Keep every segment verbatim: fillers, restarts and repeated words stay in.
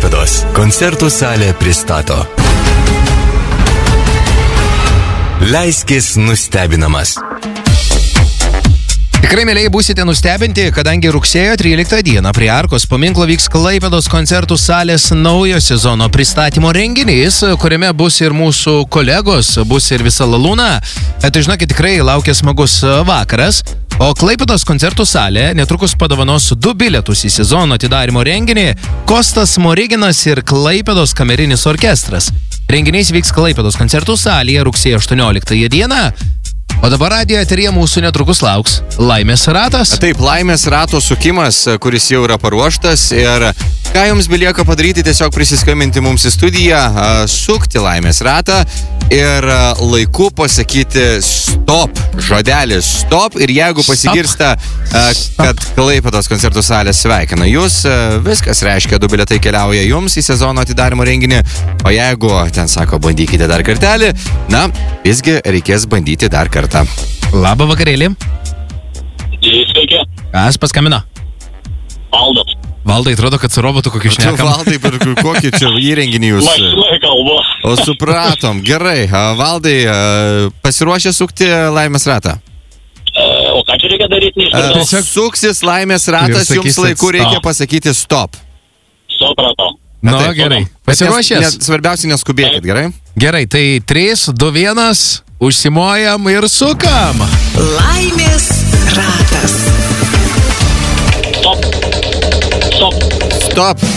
Klaipėdos koncertų salė pristato. Leiskis nustebinamas. Tikrai, mėlyjei, būsite nustebinti, kadangi rugsėjo tryliktą dieną prie Arkos paminklo vyks Klaipėdos koncertų salės naujo sezono pristatymo renginys, kuriame bus ir mūsų kolegos, bus ir visa Lalūna. Tai žinokit, tikrai laukia smagus vakaras. O Klaipėdos koncertų salė netrukus padovanos du bilietus į sezono atidarimo renginį Kostas Smoriginas ir Klaipėdos kamerinis orkestras. Renginys vyks Klaipėdos koncertų salėje rugsėjo aštuonioliktąją dieną. O dabar radijo eteryje mūsų netrukus lauks Laimės ratas. Taip, Laimės rato sukimas, kuris jau yra paruoštas. Ir ką jums belieka padaryti, tiesiog prisiskambinti mums į studiją, sukti Laimės ratą ir laiku pasakyti stop, žodelis stop. Ir jeigu pasigirsta, kad Klaipėdos koncertų salė sveikina jūs, viskas reiškia, du bilietai keliauja jums į sezono atidarimo renginį. O jeigu ten sako, bandykite dar kartelį, na, visgi reikės bandyti dar kartą. Labą vakarėlį. Sveiki. Kas paskambino? Valdas. Valdai, atrodo, kad su robotu kokį šnekam. Valdai, per kokį čia įrenginį jūs? Mašinai kalbu. O supratom, gerai. Valdai, pasiruošę sukti Laimės ratą? O ką čia reikia daryti? Tiesiog suksis Laimės ratas, jums laiku reikia pasakyti stop. Supratau. Nu, gerai. Pasiruošęs? Svarbiausia, neskubėkit, gerai? Gerai, tai trys, du, vienas, užsimojam ir sukam. Laimės ratas. Stop. Stop. Stop.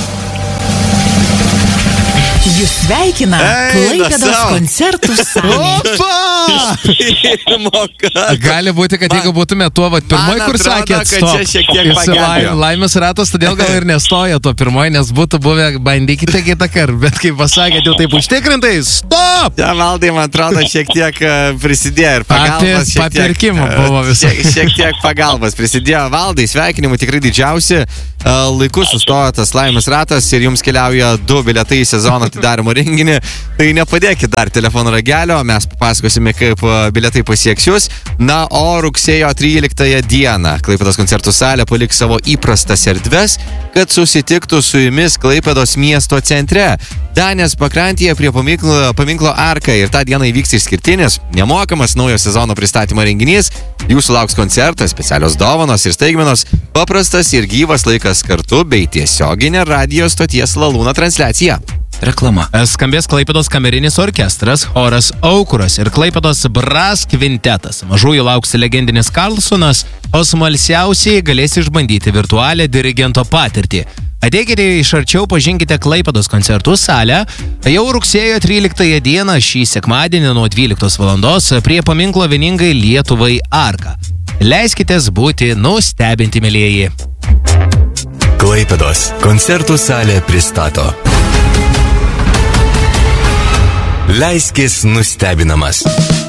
Jūs sveikina Klaipėdos koncertų salė. Opa! Pirmo karto. Gali būti, kad jeigu būtume tuo, vat, pirmoj, kur atrodo, sakėt kad stop. čia šiek tiek Jis pagelbėjo. Laimės ratas, todėl gal ir nestoja to pirmoj, nes būtų buvę, bandykite kitą kartą. Bet kaip pasakėt, jau taip užtikrintai, stop! Ja, Valdai, man atrodo, šiek tiek prisidėjo ir pagalbas. Apie papirkimą buvo visą. Šiek, šiek tiek pagalbas prisidėjo. Valdai, sveikinimų tikrai didžiausi. Laiku sustojo tas Laimės ratas ir jums keliauja du bilietai į sezono atidarimo renginį. Tai nepadėkit dar telefono ragelio, mes papasakosime, kaip bilietai pasieks jūs. Na, o rugsėjo tryliktąją dieną Klaipėdos koncertų salė paliks savo įprastas erdves, kad susitiktų su jumis Klaipėdos miesto centre. Danės pakrantėje prie paminklo, paminklo Arka ir tą dieną įvyks išskirtinis, nemokamas naujo sezono pristatymo renginys. Jūsų lauks koncertas, specialios dovanos ir staigmenos, paprastas ir gyvas laikas kartu bei tiesioginė radijo stoties Lalūna transliacija. Reklama. Skambės Klaipėdos kamerinis orkestras, choras Aukuras ir Klaipėdos Brass kvintetas. Mažųjų lauks legendinis Karlsonas, o smalsiausiai galės išbandyti virtualią dirigento patirtį. Ateikite iš arčiau, pažinkite Klaipėdos koncertų salę. Jau rugsėjo tryliktąją dieną šį sekmadienį nuo dvyliktos valandos prie paminklo vieningai Lietuvai Arka. Leiskitės būti nustebinti, mėlyjei. Klaipėdos koncertų salė pristato. Leiskis nustebinamas.